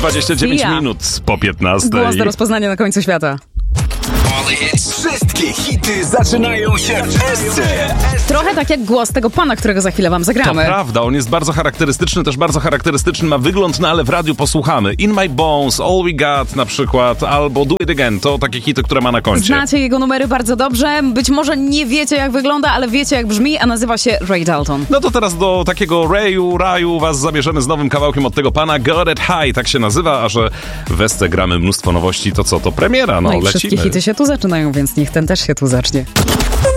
29 Sia. minut po 15. Głos do rozpoznania na końcu świata. Wszystkie hity zaczynają się w SC. Trochę tak jak głos tego pana, którego za chwilę wam To zagramy. prawda, on jest bardzo charakterystyczny, też bardzo charakterystyczny ma wygląd, no ale w radiu posłuchamy. In My Bones, All We Got na przykład, albo Do It Again, to takie hity, które ma na koncie. Znacie jego numery bardzo dobrze, być może nie wiecie jak wygląda, ale wiecie jak brzmi, a nazywa się Ray Dalton. No to teraz do takiego raju was zabierzemy z nowym kawałkiem od tego pana, Got It High, tak się nazywa, a że w SC gramy mnóstwo nowości, to co, to premiera, No i lecimy. wszystkie hity się tu zaczynają, więc niech ten też się tu zacznie.